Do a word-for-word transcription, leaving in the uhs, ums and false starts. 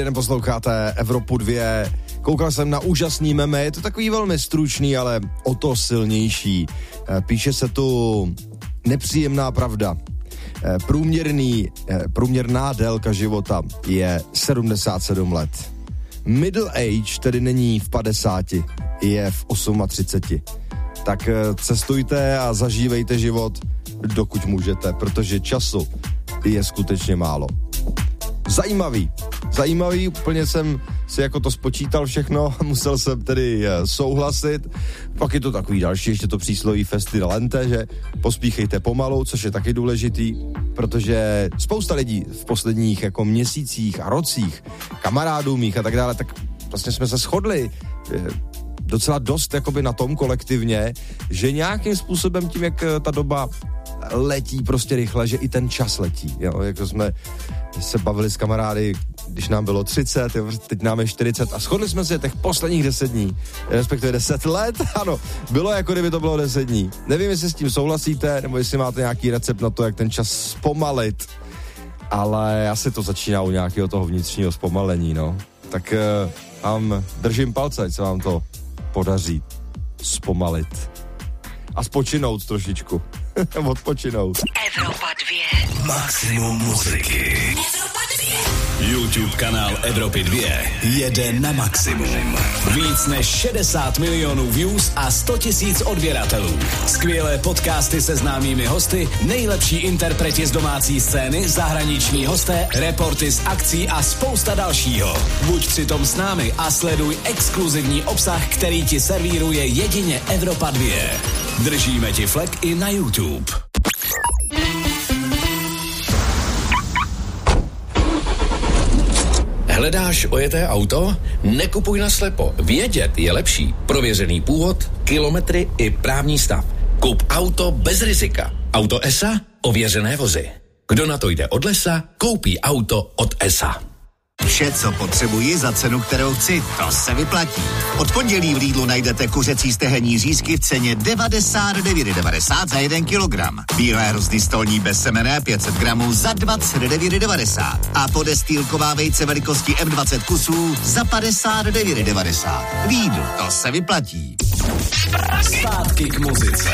Posloucháte Evropu dvě. Koukal jsem na úžasný meme, je to takový velmi stručný, ale o to silnější. Píše se tu nepříjemná pravda. Průměrný, průměrná délka života je sedmdesát sedm let. Middle age tedy není v padesáti, je v třiceti osmi. Tak cestujte a zažívejte život, dokud můžete, protože času je skutečně málo. Zajímavý, zajímavý, úplně jsem si jako to spočítal všechno, musel jsem tedy souhlasit. Pak je to takový další, ještě to přísloví festi lente, že pospíchejte pomalu, což je taky důležitý, protože spousta lidí v posledních jako měsících a rocích, kamarádů mých a tak dále, tak vlastně jsme se shodli docela dost jakoby na tom kolektivně, že nějakým způsobem tím, jak ta doba letí prostě rychle, že i ten čas letí, jo, jako jsme se bavili s kamarády, když nám bylo třicet, jo, teď nám je čtyřicet a shodli jsme se těch posledních deset dní, respektive deset let, ano, bylo jako kdyby to bylo deset dní. Nevím, jestli s tím souhlasíte, nebo jestli máte nějaký recept na to, jak ten čas zpomalit, ale asi to začíná u nějakého toho vnitřního zpomalení, no. Tak uh, vám držím palce, ať se vám to podaří zpomalit a spočinout trošičku. Odpočinout. Evropa dvě. Maximum muziky. Evropa dvě. YouTube kanál Evropy dvě jede na maximum. Víc než šedesát milionů views a sto tisíc odběratelů. Skvělé podcasty se známými hosty, nejlepší interpreti z domácí scény, zahraniční hosté, reporty z akcí a spousta dalšího. Buď přitom s námi a sleduj exkluzivní obsah, který ti servíruje jedině Evropa dvě. Držíme ti flek i na YouTube. Hledáš ojeté auto? Nekupuj naslepo. Vědět je lepší. Prověřený původ, kilometry i právní stav. Kup auto bez rizika. Auto E S A? Ověřené vozy. Kdo na to jde od lesa, koupí auto od E S A. Vše, co potřebuji za cenu, kterou chci, to se vyplatí. Od pondělí v Lidlu najdete kuřecí stehenní řízky v ceně devadesát devět devadesát za jeden kilogram. Bílé hrozny stolní bezsemenné pět set gramů za dvacet devět devadesát. A podestýlková vejce velikosti M dvacet kusů za padesát devět devadesát. Lidl, to se vyplatí. Zpátky k muzice.